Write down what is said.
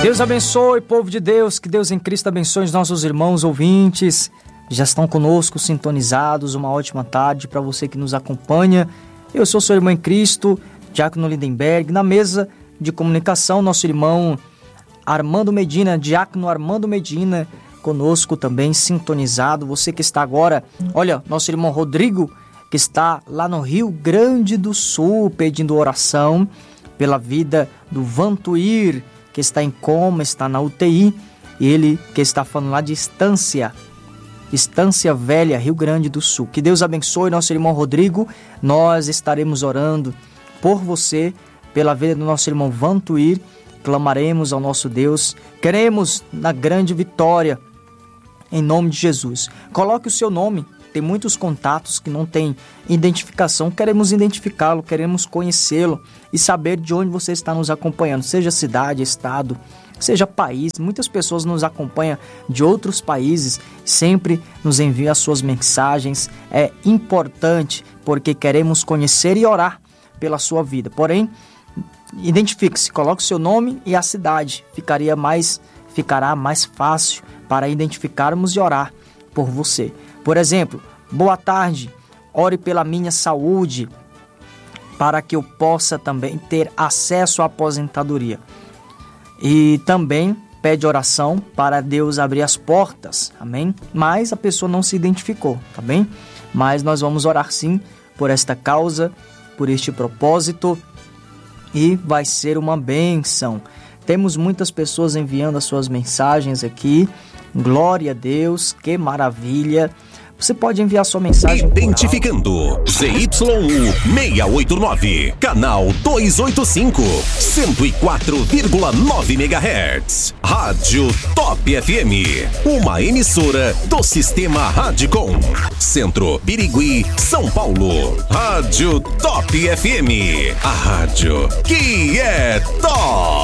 Deus abençoe, povo de Deus, que Deus em Cristo abençoe os nossos irmãos ouvintes, que já estão conosco, sintonizados. Uma ótima tarde para você que nos acompanha. Eu sou seu irmão em Cristo, Diácono Lindenberg. Na mesa de comunicação, nosso irmão Armando Medina, Diácono Armando Medina, conosco também, sintonizado. Você que está agora, olha, nosso irmão Rodrigo, que está lá no Rio Grande do Sul, pedindo oração pela vida do Vantuir, que está em coma, está na UTI, e ele que está falando lá de Estância Velha, Rio Grande do Sul. Que Deus abençoe nosso irmão Rodrigo. Nós estaremos orando por você, pela vida do nosso irmão Vantuir. Clamaremos ao nosso Deus, queremos na grande vitória, em nome de Jesus. Coloque o seu nome. Tem muitos contatos que não têm identificação. Queremos identificá-lo, queremos conhecê-lo e saber de onde você está nos acompanhando, seja cidade, estado, seja país. Muitas pessoas nos acompanham de outros países, sempre nos enviam as suas mensagens. É importante porque queremos conhecer e orar pela sua vida. Porém, identifique-se, coloque o seu nome e a cidade. Ficará mais fácil para identificarmos e orar por você. Por exemplo, boa tarde, ore pela minha saúde, para que eu possa também ter acesso à aposentadoria. E também pede oração para Deus abrir as portas, amém? Mas a pessoa não se identificou, tá bem? Mas nós vamos orar sim por esta causa, por este propósito, e vai ser uma bênção. Temos muitas pessoas enviando as suas mensagens aqui. Glória a Deus, que maravilha. Você pode enviar sua mensagem. Identificando ZYU689, canal 285, 104,9 MHz. Rádio Top FM, uma emissora do Sistema Radicom. Centro, Birigui, São Paulo. Rádio Top FM, a rádio que é top.